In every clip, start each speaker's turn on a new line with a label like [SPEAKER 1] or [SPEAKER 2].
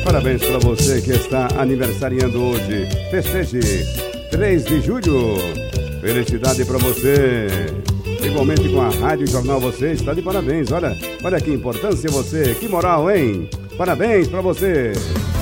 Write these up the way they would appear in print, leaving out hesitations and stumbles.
[SPEAKER 1] Parabéns para você que está aniversariando hoje. Festeje 3 de julho. Felicidade para você. Igualmente com a Rádio Jornal, você está de parabéns. Olha que importância você. Que moral, hein? Parabéns para você.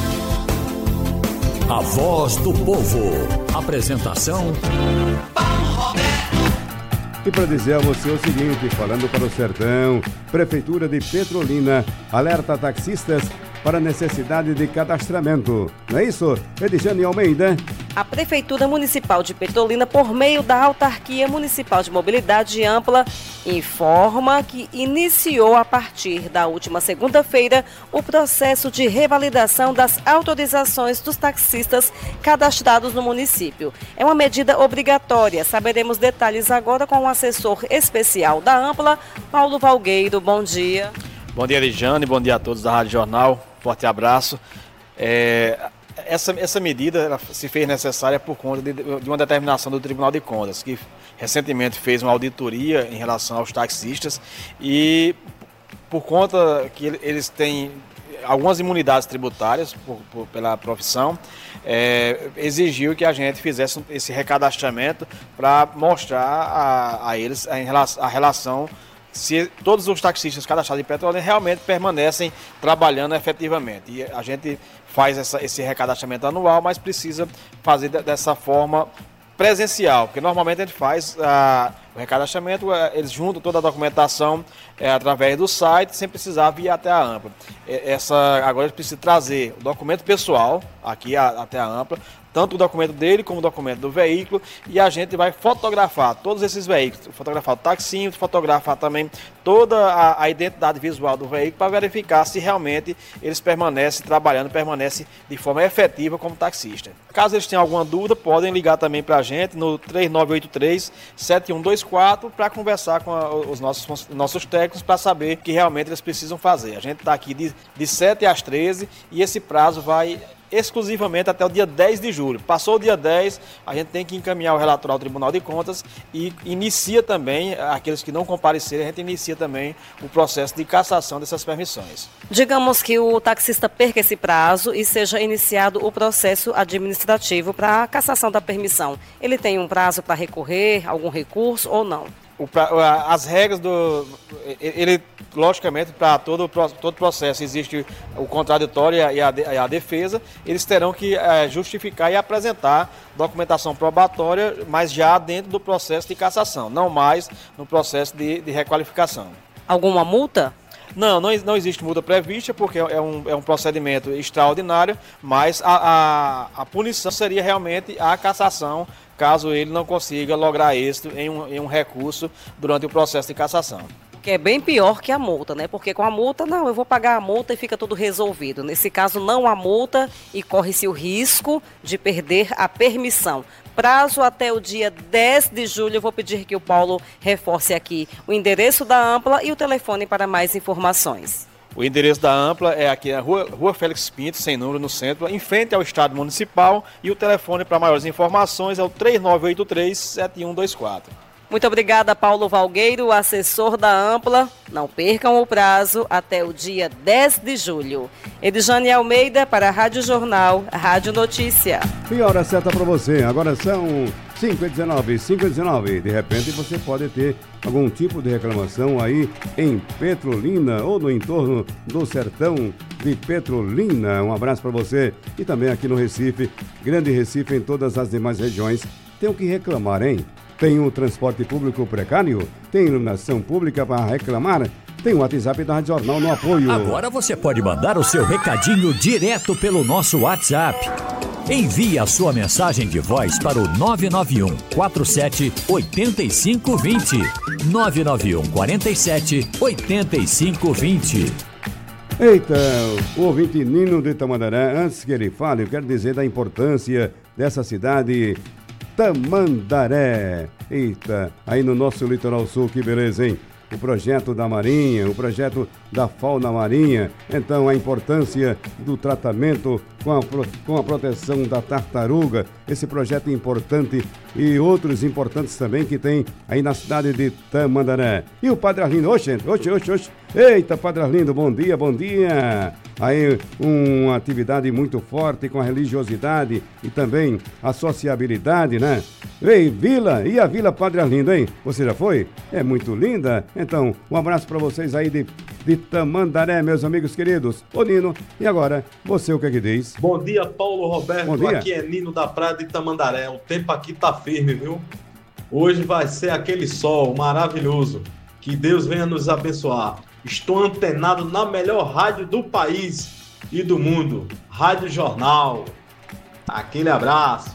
[SPEAKER 2] A Voz do Povo. Apresentação Paulo Roberto.
[SPEAKER 1] E para dizer a você o seguinte, falando para o sertão, Prefeitura de Petrolina alerta taxistas para necessidade de cadastramento. Não é isso, Edjane Almeida?
[SPEAKER 3] A Prefeitura Municipal de Petrolina, por meio da Autarquia Municipal de Mobilidade Ampla, informa que iniciou a partir da última segunda-feira o processo de revalidação das autorizações dos taxistas cadastrados no município. É uma medida obrigatória. Saberemos detalhes agora com o assessor especial da Ampla, Paulo Valgueiro. Bom dia.
[SPEAKER 4] Bom dia, Edjane. Bom dia a todos da Rádio Jornal. Forte abraço. Essa medida ela se fez necessária por conta de uma determinação do Tribunal de Contas, que recentemente fez uma auditoria em relação aos taxistas e por conta que eles têm algumas imunidades tributárias pela profissão, exigiu que a gente fizesse esse recadastramento para mostrar a eles a relação se todos os taxistas cadastrados em Petrolina realmente permanecem trabalhando efetivamente. E a gente faz esse recadastramento anual, mas precisa fazer dessa forma presencial, porque normalmente a gente faz o recadastramento, eles juntam toda a documentação através do site, sem precisar vir até a Ampla. Agora eles precisam trazer o documento pessoal aqui até a Ampla, tanto o documento dele como o documento do veículo, e a gente vai fotografar todos esses veículos, fotografar o taxímetro, fotografar também toda a identidade visual do veículo para verificar se realmente eles permanecem trabalhando, permanecem de forma efetiva como taxista. Caso eles tenham alguma dúvida, podem ligar também para a gente no 3983-7124 para conversar com os nossos técnicos para saber o que realmente eles precisam fazer. A gente está aqui de 7 às 13 e esse prazo vai exclusivamente até o dia 10 de julho. Passou o dia 10, a gente tem que encaminhar o relatório ao Tribunal de Contas e inicia também, aqueles que não comparecerem, a gente inicia também o processo de cassação dessas permissões.
[SPEAKER 3] Digamos que o taxista perca esse prazo e seja iniciado o processo administrativo para a cassação da permissão. Ele tem um prazo para recorrer, algum recurso ou não?
[SPEAKER 4] As regras logicamente, para todo processo existe o contraditório e a defesa, eles terão que justificar e apresentar documentação probatória, mas já dentro do processo de cassação, não mais no processo de requalificação.
[SPEAKER 3] Alguma multa?
[SPEAKER 4] Não existe multa prevista, porque é um procedimento extraordinário, mas a punição seria realmente a cassação, caso ele não consiga lograr êxito em um recurso durante o processo de cassação.
[SPEAKER 3] Que é bem pior que a multa, né? Porque com a multa, eu vou pagar a multa e fica tudo resolvido. Nesse caso, não há multa e corre-se o risco de perder a permissão. Prazo até o dia 10 de julho. Eu vou pedir que o Paulo reforce aqui o endereço da Ampla e o telefone para mais informações.
[SPEAKER 4] O endereço da Ampla é aqui na Rua Félix Pinto, sem número, no centro, em frente ao Estádio Municipal. E o telefone para maiores informações é o 3983-7124.
[SPEAKER 3] Muito obrigada, Paulo Valgueiro, assessor da Ampla. Não percam o prazo até o dia 10 de julho. Edjane Almeida para a Rádio Jornal, Rádio Notícia.
[SPEAKER 1] E a hora certa para você. Agora são 5h19. De repente você pode ter algum tipo de reclamação aí em Petrolina ou no entorno do sertão de Petrolina. Um abraço para você. E também aqui no Recife, Grande Recife, em todas as demais regiões. Tem o que reclamar, hein? Tem um transporte público precário? Tem iluminação pública para reclamar? Tem o WhatsApp da Rádio Jornal no apoio.
[SPEAKER 2] Agora você pode mandar o seu recadinho direto pelo nosso WhatsApp. Envie a sua mensagem de voz para o 991 47 8520. 991 47 8520.
[SPEAKER 1] Eita, o ouvinte Nino de Tamandaré, antes que ele fale, eu quero dizer da importância dessa cidade, Tamandaré. Eita, aí no nosso litoral sul, que beleza, hein? O projeto da Marinha, o projeto da fauna marinha, então a importância do tratamento com a proteção da tartaruga, esse projeto importante e outros importantes também que tem aí na cidade de Tamandaré. E o Padre Arlindo, oxe, Eita, Padre Arlindo, bom dia, bom dia. Aí uma atividade muito forte com a religiosidade e também a sociabilidade, né? Ei, Vila, e a Vila Padre Arlindo, hein? Você já foi? É muito linda. Então, um abraço para vocês aí de Tamandaré, meus amigos queridos. Ô Nino, e agora, você o que é que diz?
[SPEAKER 5] Bom dia, Paulo Roberto.
[SPEAKER 1] Bom dia.
[SPEAKER 5] Aqui é Nino da Praia de Tamandaré. O tempo aqui tá firme, viu? Hoje vai ser aquele sol maravilhoso. Que Deus venha nos abençoar. Estou antenado na melhor rádio do país e do mundo. Rádio Jornal. Aquele abraço.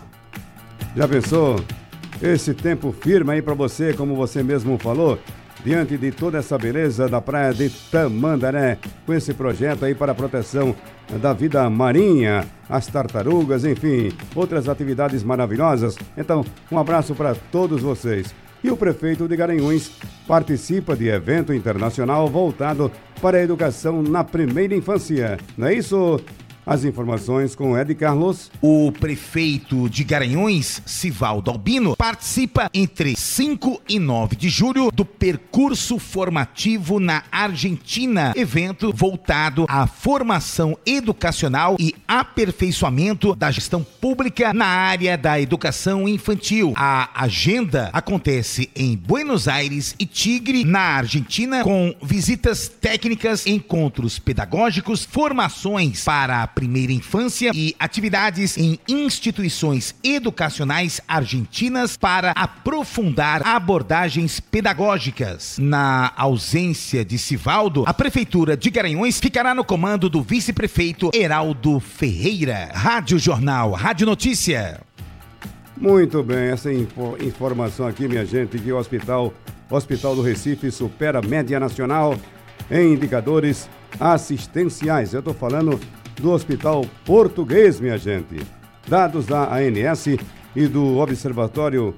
[SPEAKER 1] Já pensou? Esse tempo firme aí para você, como você mesmo falou, diante de toda essa beleza da praia de Tamandaré, com esse projeto aí para a proteção da vida marinha, as tartarugas, enfim, outras atividades maravilhosas. Então, um abraço para todos vocês. E o prefeito de Garanhuns participa de evento internacional voltado para a educação na primeira infância. Não é isso? As informações com Ed Carlos.
[SPEAKER 6] O prefeito de Garanhuns, Sivaldo Albino, participa entre 5 e 9 de julho do percurso formativo na Argentina, evento voltado à formação educacional e aperfeiçoamento da gestão pública na área da educação infantil. A agenda acontece em Buenos Aires e Tigre, na Argentina, com visitas técnicas, encontros pedagógicos, formações para a primeira infância e atividades em instituições educacionais argentinas para aprofundar abordagens pedagógicas. Na ausência de Sivaldo, a Prefeitura de Garanhuns ficará no comando do vice-prefeito Heraldo Ferreira. Rádio Jornal, Rádio Notícia.
[SPEAKER 1] Muito bem, essa informação aqui, minha gente, que o Hospital do Recife supera a média nacional em indicadores assistenciais. Eu estou falando do Hospital Português, minha gente. Dados da ANS e do Observatório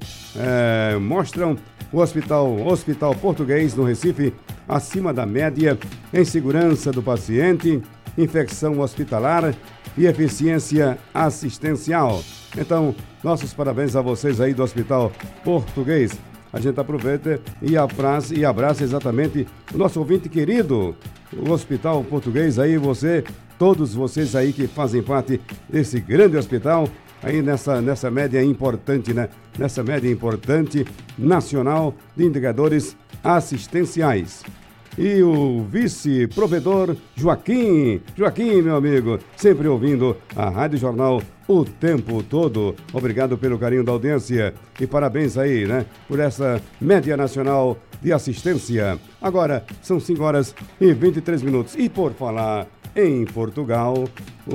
[SPEAKER 1] mostram o Hospital Português no Recife acima da média em segurança do paciente, infecção hospitalar e eficiência assistencial. Então, nossos parabéns a vocês aí do Hospital Português. A gente aproveita e abraça exatamente o nosso ouvinte querido, o Hospital Português aí, todos vocês aí que fazem parte desse grande hospital, aí nessa média importante, né? Nessa média importante nacional de indicadores assistenciais. E o vice-provedor Joaquim, meu amigo, sempre ouvindo a Rádio Jornal o tempo todo. Obrigado pelo carinho da audiência e parabéns aí, né, por essa média nacional de assistência. Agora são 5 horas e 23 minutos. E por falar em Portugal,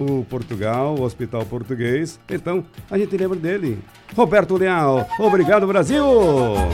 [SPEAKER 1] o Hospital Português, então a gente lembra dele. Roberto Leal, obrigado Brasil!